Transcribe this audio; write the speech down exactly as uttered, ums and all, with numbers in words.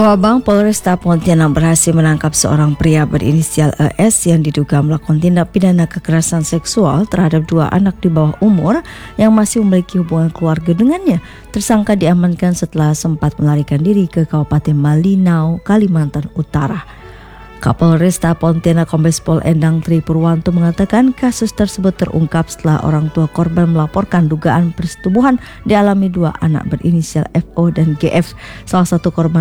Wabang Polresta Pontianak berhasil menangkap seorang pria berinisial E S yang diduga melakukan tindak pidana kekerasan seksual terhadap dua anak di bawah umur yang masih memiliki hubungan keluarga dengannya. Tersangka diamankan setelah sempat melarikan diri ke Kabupaten Malinau, Kalimantan Utara. Kapolresta Pontianak Kombes Pol Endang Tri Purwanto mengatakan kasus tersebut terungkap setelah orang tua korban melaporkan dugaan persetubuhan dialami dua anak berinisial F O dan G F. Salah satu korban